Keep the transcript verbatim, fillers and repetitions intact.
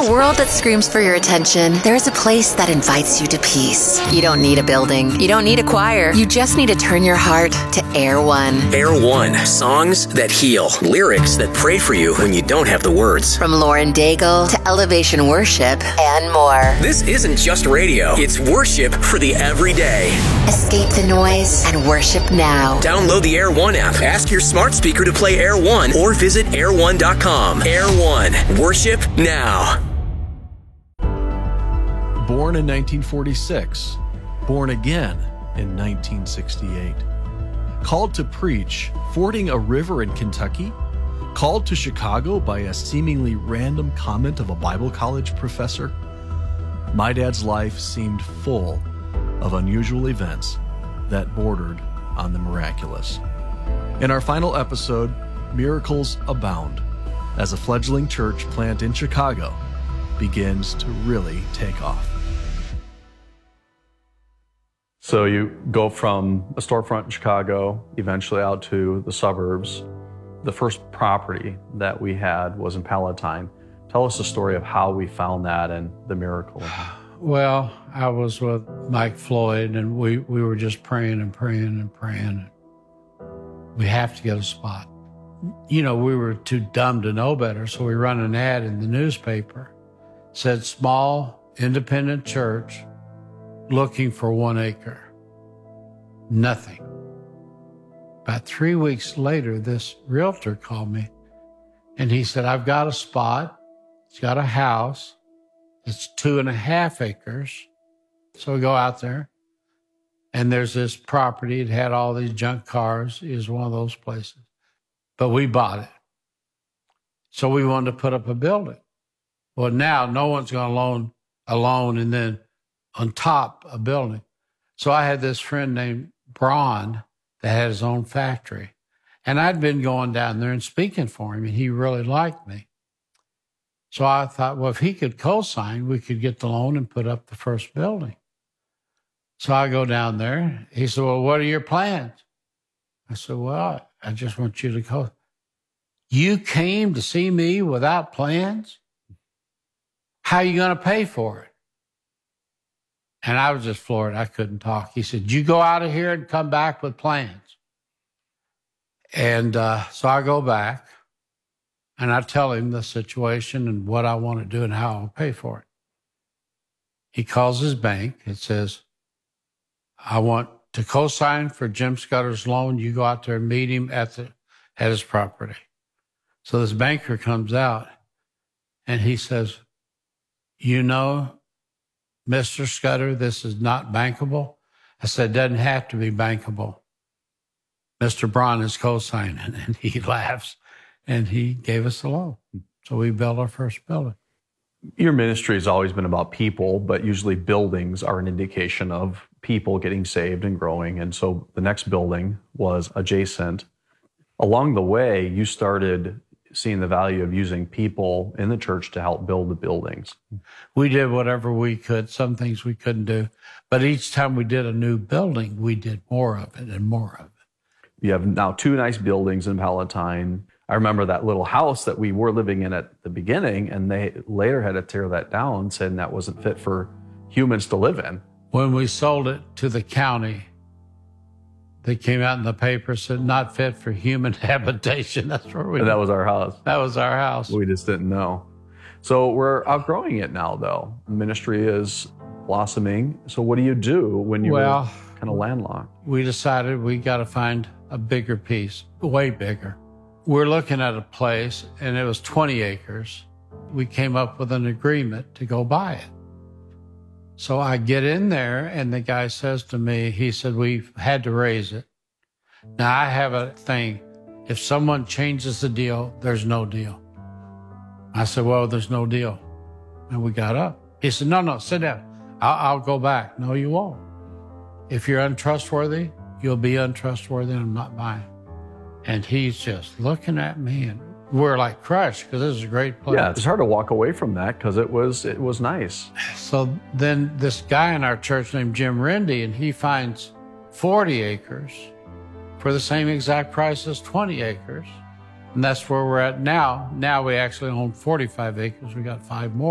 a world that screams for your attention, there is a place that invites you to peace. You don't need a building. You don't need a choir. You just need to turn your heart to Air One. Air One. Songs that heal. Lyrics that pray for you when you don't have the words. From Lauren Daigle to Elevation Worship and more. This isn't just radio. It's worship for the everyday. Escape the noise and worship now. Download the Air One app. Ask your smart speaker to play Air One or visit air one dot com. Air One. Worship now. Born in nineteen forty-six, born again in nineteen sixty-eight. Called to preach, fording a river in Kentucky. Called to Chicago by a seemingly random comment of a Bible college professor. My dad's life seemed full of unusual events that bordered on the miraculous. In our final episode, miracles abound as a fledgling church plant in Chicago begins to really take off. So you go from a storefront in Chicago, eventually out to the suburbs. The first property that we had was in Palatine. Tell us the story of how we found that and the miracle. Well, I was with Mike Floyd, and we, we were just praying and praying and praying. We have to get a spot. You know, we were too dumb to know better, so we run an ad in the newspaper. It said, small, independent church looking for one acre. Nothing. About three weeks later, this realtor called me, and he said, I've got a spot. It's got a house. It's two and a half acres. So we go out there, and there's this property. It had all these junk cars. It was one of those places. But we bought it. So we wanted to put up a building. Well, now no one's going to loan a loan and then on top a building. So I had this friend named Braun that had his own factory. And I'd been going down there and speaking for him, and he really liked me. So I thought, well, if he could co-sign, we could get the loan and put up the first building. So I go down there. He said, well, what are your plans? I said, well, I just want you to go. You came to see me without plans? How are you going to pay for it? And I was just floored. I couldn't talk. He said, you go out of here and come back with plans. And uh, so I go back, and I tell him the situation and what I want to do and how I'll pay for it. He calls his bank. It says, I want to co-sign for Jim Scudder's loan. You go out there and meet him at the at his property. So this banker comes out, and he says, you know, Mister Scudder, this is not bankable. I said, it doesn't have to be bankable. Mister Braun is co-signing. And he laughs, and he gave us a loan. So we built our first building. Your ministry has always been about people, but usually buildings are an indication of people getting saved and growing. And so the next building was adjacent. Along the way, you started seeing the value of using people in the church to help build the buildings. We did whatever we could, some things we couldn't do. But each time we did a new building, we did more of it and more of it. You have now two nice buildings in Palatine. I remember that little house that we were living in at the beginning, and they later had to tear that down, saying that wasn't fit for humans to live in. When we sold it to the county, they came out in the paper, said not fit for human habitation. That's where we. And that was our house. That was our house. We just didn't know. So we're outgrowing it now, though. Ministry is blossoming. So what do you do when you're well, kind of landlocked? We decided we got to find a bigger piece, way bigger. We're looking at a place, and it was twenty acres. We came up with an agreement to go buy it. So I get in there, and the guy says to me, he said, we've had to raise it. Now, I have a thing. If someone changes the deal, there's no deal. I said, well, there's no deal. And we got up. He said, no, no, sit down. I'll, I'll go back. No, you won't. If you're untrustworthy, you'll be untrustworthy, and I'm not buying. And he's just looking at me, and we're like crushed because this is a great place. Yeah, it's hard to walk away from that because it was it was nice. So then this guy in our church named Jim Rendy, and he finds forty acres for the same exact price as twenty acres. And that's where we're at now. Now we actually own forty-five acres. We got five more.